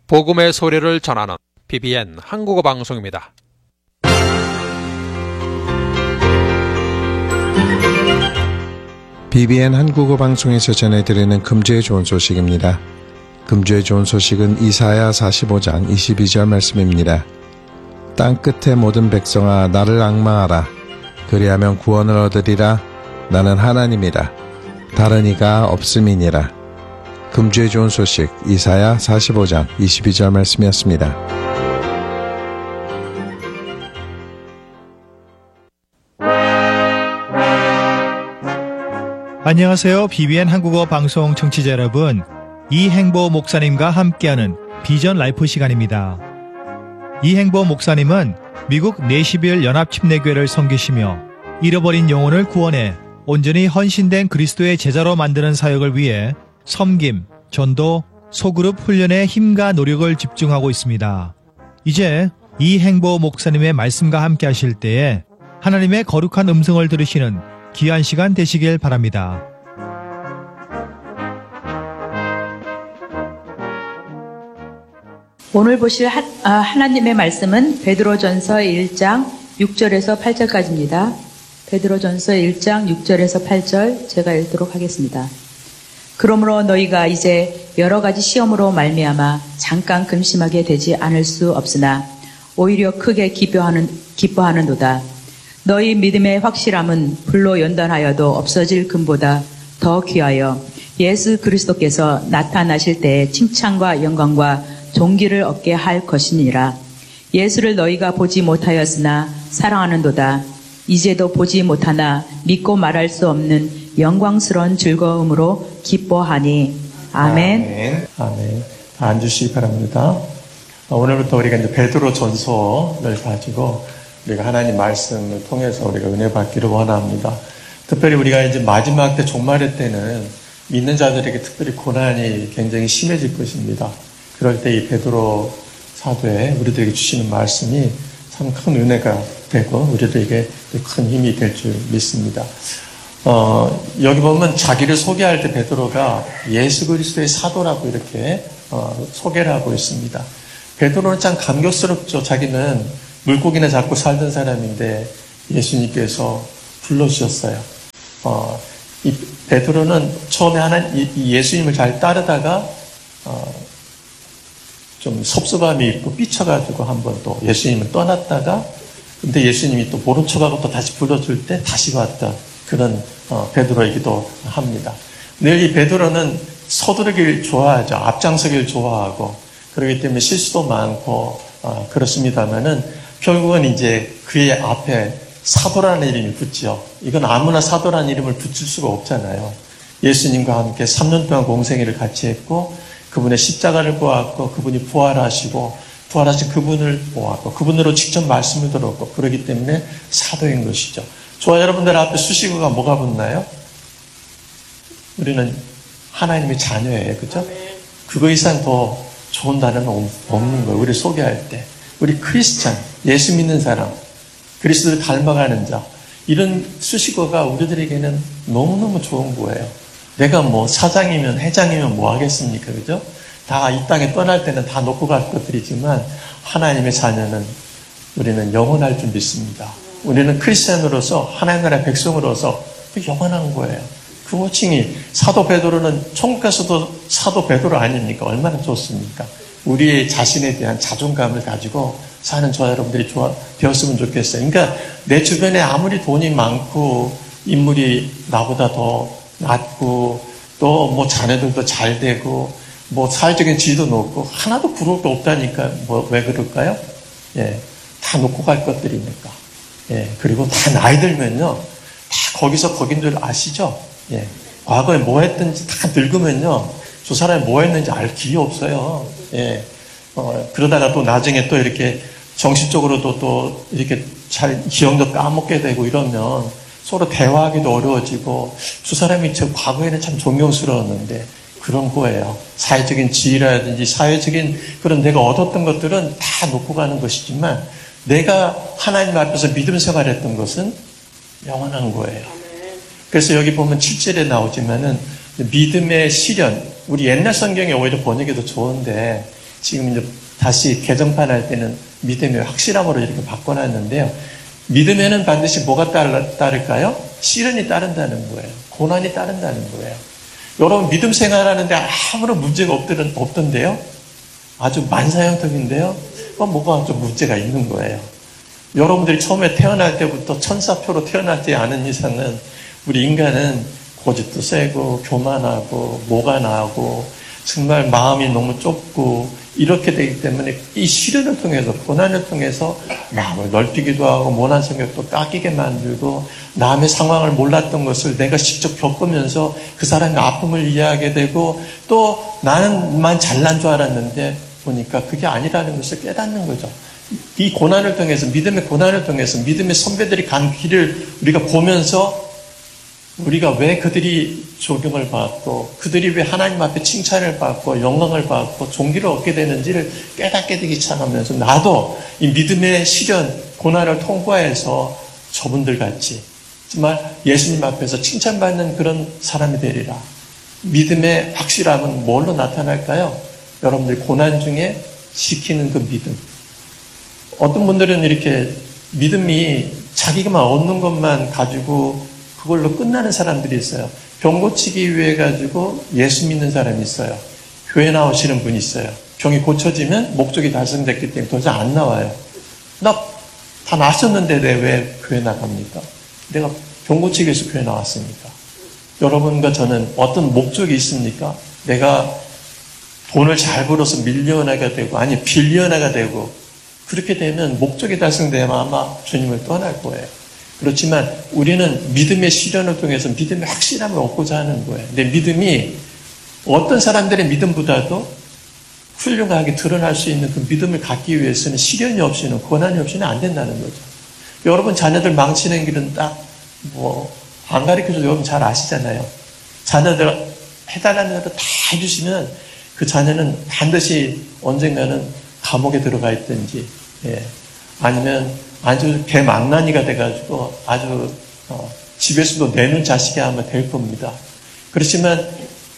복음의 소리를 전하는 BBN 한국어 방송입니다. BBN 한국어 방송에서 전해드리는 금주의 좋은 소식입니다. 금주의 좋은 소식은 이사야 45장 22절 말씀입니다. 땅끝의 모든 백성아 나를 앙망하라. 그리하면 구원을 얻으리라. 나는 하나님이라. 다른 이가 없음이니라. 금주의 좋은 소식 이사야 45장 22절 말씀이었습니다. 안녕하세요. BBN 한국어 방송 청취자 여러분, 이행보 목사님과 함께하는 비전 라이프 시간입니다. 이행보 목사님은 미국 내시빌 연합침례교회를 섬기시며 잃어버린 영혼을 구원해 온전히 헌신된 그리스도의 제자로 만드는 사역을 위해 섬김, 전도, 소그룹 훈련에 힘과 노력을 집중하고 있습니다. 이제 이행보 목사님의 말씀과 함께 하실 때에 하나님의 거룩한 음성을 들으시는 귀한 시간 되시길 바랍니다. 오늘 보실 하나님의 말씀은 베드로전서 1장 6절에서 8절까지입니다. 베드로전서 1장 6절에서 8절 제가 읽도록 하겠습니다. 그러므로 너희가 이제 여러 가지 시험으로 말미암아 잠깐 근심하게 되지 않을 수 없으나 오히려 크게 기뻐하는도다. 너희 믿음의 확실함은 불로 연단하여도 없어질 금보다 더 귀하여 예수 그리스도께서 나타나실 때에 칭찬과 영광과 존귀를 얻게 할 것이니라. 예수를 너희가 보지 못하였으나 사랑하는도다. 이제도 보지 못하나 믿고 말할 수 없는 영광스러운 즐거움으로 기뻐하니. 아멘. 아멘. 다 앉으시기 바랍니다. 오늘부터 우리가 이제 베드로 전서를 가지고 우리가 하나님 말씀을 통해서 우리가 은혜 받기를 원합니다. 특별히 우리가 이제 마지막 때 종말의 때는 믿는 자들에게 특별히 고난이 굉장히 심해질 것입니다. 그럴 때 이 베드로 사도에 우리들에게 주시는 말씀이 참 큰 은혜가 되고 우리들에게 큰 힘이 될 줄 믿습니다. 여기 보면 자기를 소개할 때 베드로가 예수 그리스도의 사도라고 이렇게 소개를 하고 있습니다. 베드로는 참 감격스럽죠. 자기는 물고기나 잡고 살던 사람인데 예수님께서 불러주셨어요. 이 베드로는 처음에 이 예수님을 잘 따르다가 좀 섭섭함이 있고 삐쳐가지고 한번 또 예수님을 떠났다가 근데 예수님이 또 모른 척하고 또 다시 불러줄 때 다시 왔다. 그런 베드로이기도 합니다. 늘 이 베드로는 서두르길 좋아하죠. 앞장서길 좋아하고 그렇기 때문에 실수도 많고 그렇습니다만은 결국은 이제 그의 앞에 사도라는 이름이 붙죠. 이건 아무나 사도라는 이름을 붙일 수가 없잖아요. 예수님과 함께 3년 동안 공생애를 같이 했고 그분의 십자가를 보았고 그분이 부활하신 그분을 보았고 그분으로 직접 말씀을 들었고 그렇기 때문에 사도인 것이죠. 저와 여러분들 앞에 수식어가 뭐가 붙나요? 우리는 하나님의 자녀예요. 그죠? 그거 이상 더 좋은 단어는 없는 거예요. 우리 소개할 때. 우리 크리스찬, 예수 믿는 사람, 그리스도를 닮아가는 자 이런 수식어가 우리들에게는 너무너무 좋은 거예요. 내가 뭐 사장이면 회장이면 뭐 하겠습니까? 그죠? 다 이 땅에 떠날 때는 다 놓고 갈 것들이지만 하나님의 자녀는 우리는 영원할 줄 믿습니다. 우리는 크리스찬으로서 하나님 나라의 백성으로서 영원한 거예요. 그 호칭이 사도 베드로는 천국 가서도 사도 베드로 아닙니까? 얼마나 좋습니까? 우리의 자신에 대한 자존감을 가지고 사는 저와 여러분들이 되었으면 좋겠어요. 그러니까 내 주변에 아무리 돈이 많고 인물이 나보다 더 낫고 또 뭐 자녀들도 잘 되고 뭐 사회적인 지위도 높고 하나도 부러울 게 없다니까 왜 그럴까요? 예, 다 놓고 갈 것들이니까. 예, 그리고 다 나이 들면요, 다 거기서 거긴 줄 아시죠? 예, 과거에 뭐 했든지 다 늙으면요, 저 사람이 뭐 했는지 알 기회 없어요. 예, 그러다가 또 나중에 또 이렇게 정신적으로도 또 이렇게 잘 기억도 까먹게 되고 이러면 서로 대화하기도 어려워지고 저 사람이 저 과거에는 참 존경스러웠는데 그런 거예요. 사회적인 지위라든지 사회적인 그런 내가 얻었던 것들은 다 놓고 가는 것이지만 내가 하나님 앞에서 믿음 생활했던 것은 영원한 거예요. 그래서 여기 보면 7절에 나오지만은 믿음의 시련, 우리 옛날 성경에 오히려 번역이 더 좋은데 지금 이제 다시 개정판 할 때는 믿음의 확실함으로 이렇게 바꿔놨는데요. 믿음에는 반드시 뭐가 따를까요? 시련이 따른다는 거예요. 고난이 따른다는 거예요. 여러분 믿음 생활하는데 아무런 문제가 없던데요? 아주 만사형통인데요? 뭐가 좀 문제가 있는 거예요. 여러분들이 처음에 태어날 때부터 천사표로 태어나지 않은 이상은 우리 인간은 고집도 세고 교만하고 뭐가 나고 정말 마음이 너무 좁고 이렇게 되기 때문에 이 시련을 통해서 고난을 통해서 마음을 넓히기도 하고 모난 성격도 깎이게 만들고 남의 상황을 몰랐던 것을 내가 직접 겪으면서 그 사람의 아픔을 이해하게 되고 또 나는만 잘난 줄 알았는데 보니까 그게 아니라는 것을 깨닫는 거죠. 이 고난을 통해서 믿음의 고난을 통해서 믿음의 선배들이 간 길을 우리가 보면서 우리가 왜 그들이 존경을 받고 그들이 왜 하나님 앞에 칭찬을 받고 영광을 받고 존귀를 얻게 되는지를 깨닫게 되기 시작하면서 나도 이 믿음의 시련, 고난을 통과해서 저분들 같이 정말 예수님 앞에서 칭찬받는 그런 사람이 되리라. 믿음의 확실함은 뭘로 나타날까요? 여러분들 고난 중에 지키는 그 믿음. 어떤 분들은 이렇게 믿음이 자기가 얻는 것만 가지고 그걸로 끝나는 사람들이 있어요. 병 고치기 위해 가지고 예수 믿는 사람이 있어요. 교회 나오시는 분이 있어요. 병이 고쳐지면 목적이 달성됐기 때문에 더 이상 안 나와요. 나 다 나았었는데 왜 교회 나갑니까? 내가 병 고치기 위해서 교회 나왔습니까? 여러분과 저는 어떤 목적이 있습니까? 내가 돈을 잘 벌어서 밀리언너가 되고 아니 빌리언너가 되고 그렇게 되면 목적이 달성되면 아마 주님을 떠날 거예요. 그렇지만 우리는 믿음의 시련을 통해서 믿음의 확실함을 얻고자 하는 거예요. 근데 믿음이 어떤 사람들의 믿음보다도 훌륭하게 드러날 수 있는 그 믿음을 갖기 위해서는 시련이 없이는 고난이 없이는 안 된다는 거죠. 여러분 자녀들 망치는 길은 딱 안 가르쳐줘도 여러분 잘 아시잖아요. 자녀들 해달라는 대로 다 해주시면 그 자녀는 반드시 언젠가는 감옥에 들어가 있든지 아니면 아주 개망나니가 돼가지고 아주 집에서도 내는 자식이 아마 될 겁니다. 그렇지만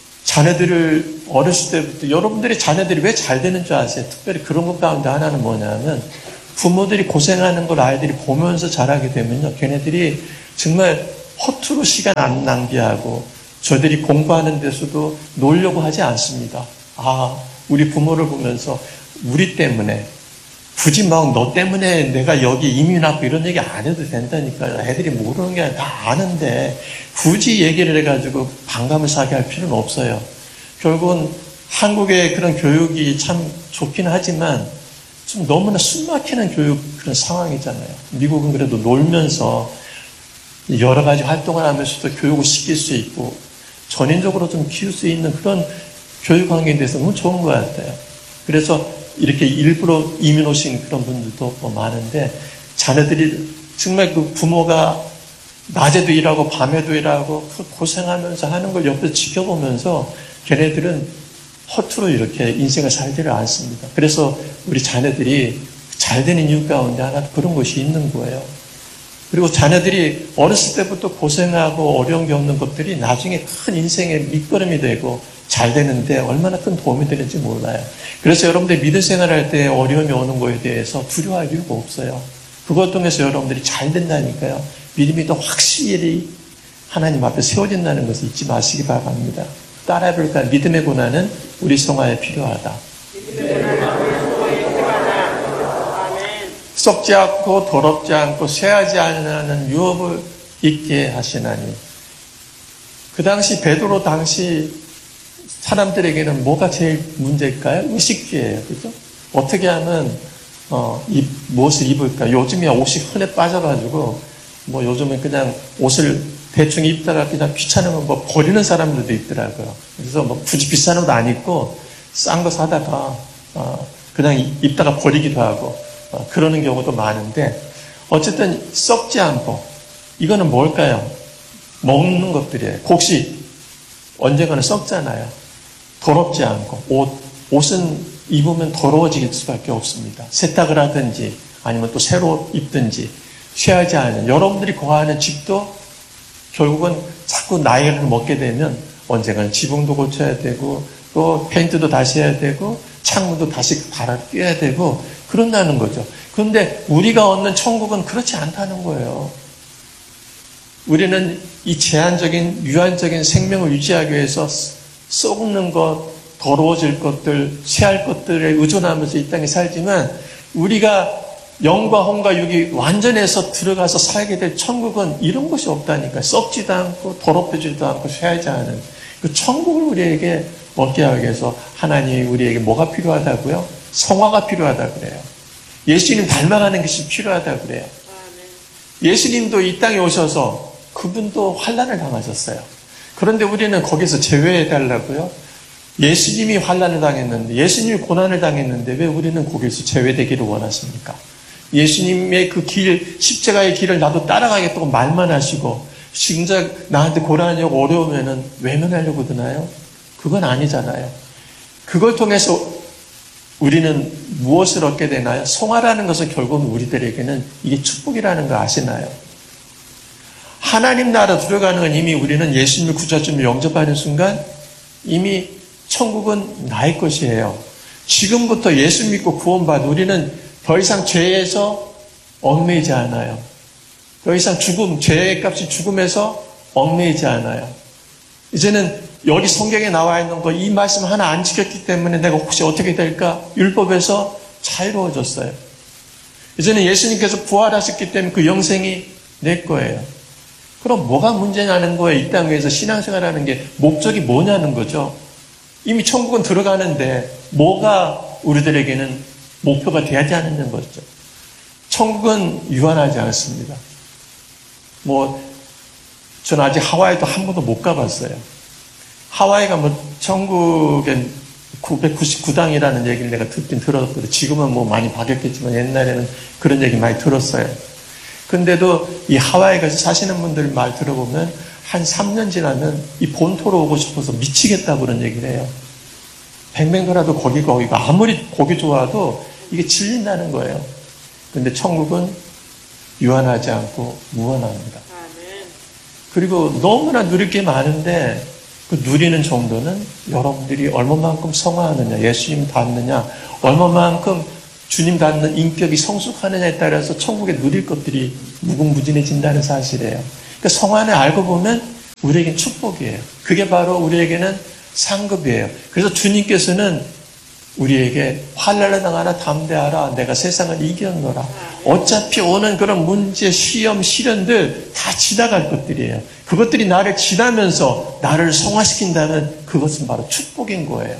자녀들을 어렸을 때부터 여러분들의 자녀들이 왜 잘 되는 줄 아세요? 특별히 그런 것 가운데 하나는 뭐냐면 부모들이 고생하는 걸 아이들이 보면서 자라게 되면요. 걔네들이 정말 허투루 시간 안 낭비하고 저들이 공부하는 데서도 놀려고 하지 않습니다. 우리 부모를 보면서 우리 때문에 굳이 막 너 때문에 내가 여기 이민 왔고 이런 얘기 안 해도 된다니까요. 애들이 모르는 게 아니라 다 아는데 굳이 얘기를 해가지고 반감을 사게 할 필요는 없어요. 결국은 한국의 그런 교육이 참 좋긴 하지만 좀 너무나 숨막히는 교육 그런 상황이잖아요. 미국은 그래도 놀면서 여러 가지 활동을 하면서도 교육을 시킬 수 있고 전인적으로 좀 키울 수 있는 그런 교육 환경에 대해서 너무 좋은 것 같아요. 그래서 이렇게 일부러 이민 오신 그런 분들도 많은데 자녀들이 정말 그 부모가 낮에도 일하고 밤에도 일하고 고생하면서 하는 걸 옆에서 지켜보면서 걔네들은 허투루 이렇게 인생을 살지를 않습니다. 그래서 우리 자녀들이 잘 되는 이유 가운데 하나 그런 것이 있는 거예요. 그리고 자녀들이 어렸을 때부터 고생하고 어려움 겪는 것들이 나중에 큰 인생의 밑거름이 되고 잘 되는데 얼마나 큰 도움이 되는지 몰라요. 그래서 여러분들 믿음 생활할 때 어려움이 오는 거에 대해서 두려워할 이유가 없어요. 그것 통해서 여러분들이 잘 된다니까요. 믿음이 더 확실히 하나님 앞에 세워진다는 것을 잊지 마시기 바랍니다. 따라해볼까요? 믿음의 고난은 우리 성화에 필요하다. 썩지 않고 더럽지 않고 쇠하지 않는 유업을 있게 하시나니. 그 당시 베드로 당시 사람들에게는 뭐가 제일 문제일까요? 의식주예요. 그죠? 어떻게 하면 무엇을 입을까? 요즘에 옷이 흔해 빠져가지고 요즘은 그냥 옷을 대충 입다가 그냥 귀찮으면 버리는 사람들도 있더라고요. 그래서 굳이 비싼 옷 안 입고 싼 거 사다가 그냥 입다가 버리기도 하고 그러는 경우도 많은데 어쨌든 썩지 않고 이거는 뭘까요? 먹는 것들이에요. 곡식 언젠가는 썩잖아요. 더럽지 않고 옷은 입으면 더러워질 수밖에 없습니다. 세탁을 하든지 아니면 또 새로 입든지 쇠하지 않은 여러분들이 거하는 집도 결국은 자꾸 나이를 먹게 되면 언젠가는 지붕도 고쳐야 되고 또 페인트도 다시 해야 되고 창문도 다시 갈아 껴야 되고 그런다는 거죠. 그런데 우리가 얻는 천국은 그렇지 않다는 거예요. 우리는 이 제한적인 유한적인 생명을 유지하기 위해서 썩는 것, 더러워질 것들, 쇠할 것들에 의존하면서 이 땅에 살지만 우리가 영과 혼과 육이 완전해서 들어가서 살게 될 천국은 이런 것이 없다니까. 썩지도 않고 더럽혀지도 않고 쇠하지 않은 그 천국을 우리에게 얻게 하기 위해서 하나님이 우리에게 뭐가 필요하다고요? 성화가 필요하다 그래요. 예수님 닮아가는 것이 필요하다 그래요. 예수님도 이 땅에 오셔서 그분도 환난을 당하셨어요. 그런데 우리는 거기서 제외해달라고요? 예수님이 환난을 당했는데, 예수님이 고난을 당했는데 왜 우리는 거기서 제외되기를 원하십니까? 예수님의 그 길, 십자가의 길을 나도 따라가겠다고 말만 하시고 진짜 나한테 고난이고 어려우면은 외면하려고 드나요? 그건 아니잖아요. 그걸 통해서 우리는 무엇을 얻게 되나요? 성화라는 것은 결국은 우리들에게는 이게 축복이라는 거 아시나요? 하나님 나라 들어가는 건 이미 우리는 예수님을 구주님을 영접하는 순간 이미 천국은 나의 것이에요. 지금부터 예수 믿고 구원받은 우리는 더 이상 죄에서 얽매이지 않아요. 더 이상 죄의 값이 죽음에서 얽매이지 않아요. 이제는 여기 성경에 나와 있는 거 이 말씀 하나 안 지켰기 때문에 내가 혹시 어떻게 될까? 율법에서 자유로워졌어요. 이제는 예수님께서 부활하셨기 때문에 그 영생이 내 거예요. 그럼 뭐가 문제냐는 거예요. 이 땅 위에서 신앙생활하는 게 목적이 뭐냐는 거죠. 이미 천국은 들어가는데 뭐가 우리들에게는 목표가 돼야 하는 거죠. 천국은 유한하지 않습니다. 저는 아직 하와이도 한 번도 못 가봤어요. 하와이가 천국엔 999당이라는 얘기를 내가 듣긴 들었거든요. 지금은 많이 바뀌었겠지만 옛날에는 그런 얘기 많이 들었어요. 근데도 이 하와이 가서 사시는 분들 말 들어보면 한 3년 지나면 이 본토로 오고 싶어서 미치겠다고 그런 얘기를 해요. 뱅뱅도라도 거기가 아무리 거기 좋아도 이게 질린다는 거예요. 근데 천국은 유한하지 않고 무한합니다. 그리고 너무나 누릴 게 많은데 그 누리는 정도는 여러분들이 얼마만큼 성화하느냐, 예수님 닮느냐, 얼마만큼 주님 닮는 인격이 성숙하느냐에 따라서 천국에 누릴 것들이 무궁무진해진다는 사실이에요. 그러니까 성화는 알고 보면 우리에겐 축복이에요. 그게 바로 우리에게는 상급이에요. 그래서 주님께서는 우리에게 환난을 당하나 담대하라. 내가 세상을 이겼노라. 어차피 오는 그런 문제, 시험, 시련들 다 지나갈 것들이에요. 그것들이 나를 지나면서 나를 성화시킨다면 그것은 바로 축복인 거예요.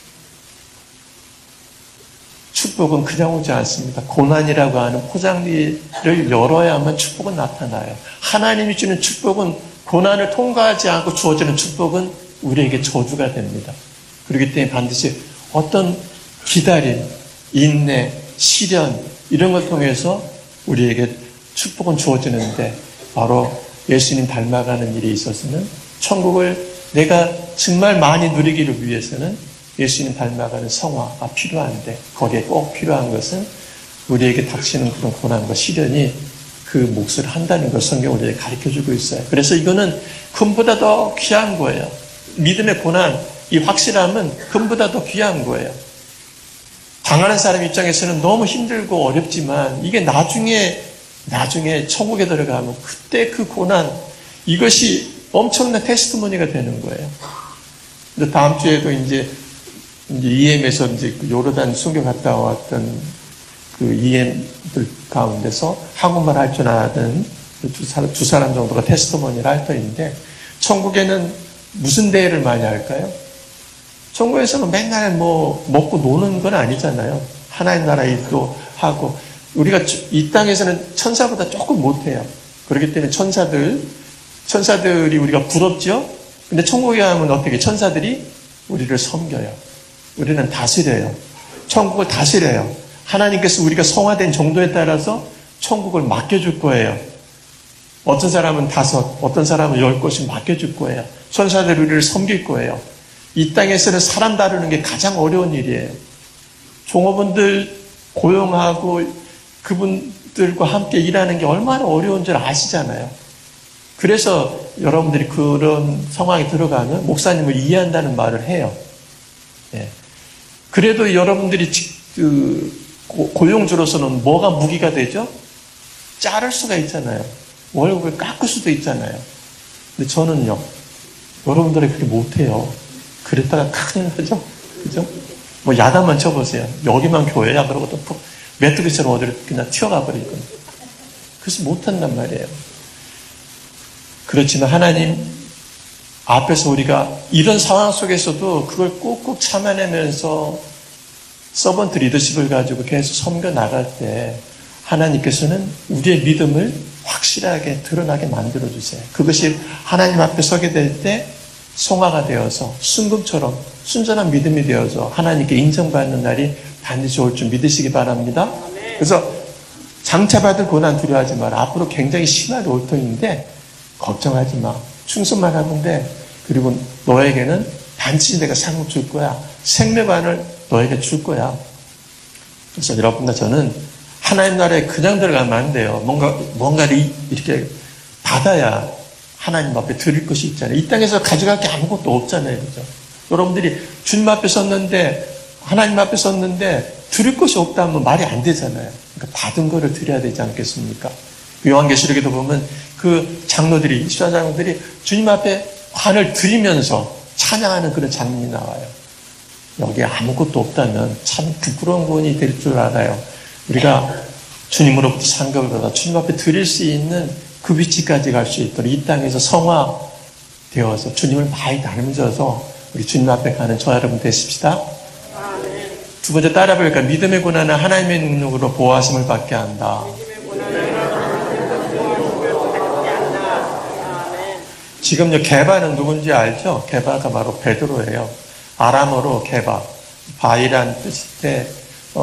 축복은 그냥 오지 않습니다. 고난이라고 하는 포장지를 열어야만 축복은 나타나요. 하나님이 주는 축복은 고난을 통과하지 않고 주어지는 축복은 우리에게 저주가 됩니다. 그렇기 때문에 반드시 어떤 기다림, 인내, 시련 이런 걸 통해서 우리에게 축복은 주어지는데 바로 예수님 닮아가는 일이 있어서는 천국을 내가 정말 많이 누리기를 위해서는 예수님 닮아가는 성화가 필요한데 거기에 꼭 필요한 것은 우리에게 닥치는 그런 고난과 시련이 그 몫을 한다는 걸 성경이 우리에게 가르쳐주고 있어요. 그래서 이거는 금보다 더 귀한 거예요. 믿음의 고난, 이 확실함은 금보다 더 귀한 거예요. 당하는 사람 입장에서는 너무 힘들고 어렵지만 이게 나중에 천국에 들어가면 그때 그 고난 이것이 엄청난 테스트모니가 되는 거예요. 근데 다음 주에도 이제 EM에서 이제 요르단 순교 갔다 왔던 그 EM들 가운데서 한국말 할 줄 아는 두 사람 정도가 테스트모니를 할 터인데 천국에는 무슨 대회를 많이 할까요? 천국에서는 맨날 먹고 노는 건 아니잖아요. 하나님 나라 일도 하고 우리가 이 땅에서는 천사보다 조금 못해요. 그렇기 때문에 천사들이 우리가 부럽죠? 근데 천국에 가면 어떻게 천사들이 우리를 섬겨요. 우리는 다스려요. 천국을 다스려요. 하나님께서 우리가 성화된 정도에 따라서 천국을 맡겨줄 거예요. 어떤 사람은 5, 어떤 사람은 10곳씩 맡겨줄 거예요. 천사들이 우리를 섬길 거예요. 이 땅에서는 사람 다루는 게 가장 어려운 일이에요. 종업원들 고용하고 그분들과 함께 일하는 게 얼마나 어려운 줄 아시잖아요. 그래서 여러분들이 그런 상황에 들어가면 목사님을 이해한다는 말을 해요. 예. 그래도 여러분들이 고용주로서는 뭐가 무기가 되죠? 자를 수가 있잖아요. 월급을 깎을 수도 있잖아요. 근데 저는요, 여러분들이 그렇게 못해요. 그랬다가 큰일 나죠? 그죠? 뭐 야단만 쳐보세요. 여기만 교회야? 그러고 또 메뚜기처럼 어디로 그냥 튀어가 버리고. 그래서 못한단 말이에요. 그렇지만 하나님 앞에서 우리가 이런 상황 속에서도 그걸 꾹꾹 참아내면서 서번트 리더십을 가지고 계속 섬겨 나갈 때 하나님께서는 우리의 믿음을 확실하게 드러나게 만들어주세요. 그것이 하나님 앞에 서게 될 때 송아가 되어서 순금처럼 순전한 믿음이 되어서 하나님께 인정받는 날이 반드시 올 줄 믿으시기 바랍니다. 그래서 장차받을 고난 두려워하지 마라. 앞으로 굉장히 심하게 올 터인데 걱정하지 마. 충성만 하면 돼. 그리고 너에게는 반드시 내가 상을 줄 거야. 생명관을 너에게 줄 거야. 그래서 여러분과 저는 하나님 나라에 그냥 들어가면 안 돼요. 뭔가를 이렇게 받아야 하나님 앞에 드릴 것이 있잖아요. 이 땅에서 가져갈 게 아무것도 없잖아요. 그죠? 여러분들이 주님 앞에 섰는데, 하나님 앞에 섰는데, 드릴 것이 없다면 말이 안 되잖아요. 그러니까 받은 거를 드려야 되지 않겠습니까? 요한계시록에도 보면 그 장로들이, 이스라엘 장로들이 주님 앞에 관을 드리면서 찬양하는 그런 장면이 나와요. 여기에 아무것도 없다면 참 부끄러운 권이 될 줄 알아요. 우리가 주님으로부터 상급을 받아 주님 앞에 드릴 수 있는 그 위치까지 갈 수 있도록 이 땅에서 성화되어서 주님을 많이 닮으셔서 우리 주님 앞에 가는 저 여러분 되십시다. 두 번째 따라 볼까요? 믿음의 고난은 하나님의 능력으로 보호하심을 받게 한다. 지금요, 게바는 누군지 알죠? 게바가 바로 베드로예요. 아람어로 게바, 바이란 뜻인데,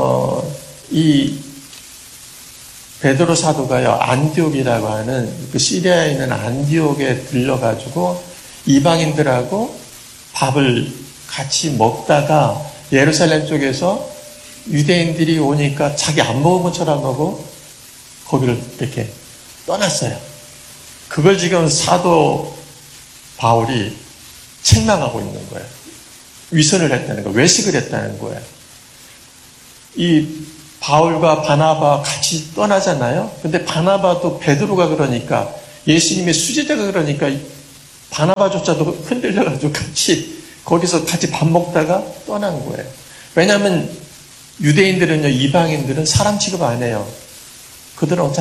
이 베드로 사도가요, 안디옥이라고 하는 그 시리아에 있는 안디옥에 들러가지고 이방인들하고 밥을 같이 먹다가 예루살렘 쪽에서 유대인들이 오니까 자기 안 먹은 것처럼 하고 거기를 이렇게 떠났어요. 그걸 지금 사도 바울이 책망하고 있는 거예요. 위선을 했다는 거예요. 외식을 했다는 거예요. 이 바울과 바나바 같이 떠나잖아요. 근데 바나바도 베드로가 그러니까 예수님의 수제자가 그러니까 바나바조차도 흔들려가지고 같이 거기서 같이 밥 먹다가 떠난 거예요. 왜냐하면 유대인들은요, 이방인들은 사람 취급 안 해요. 그들은 어차피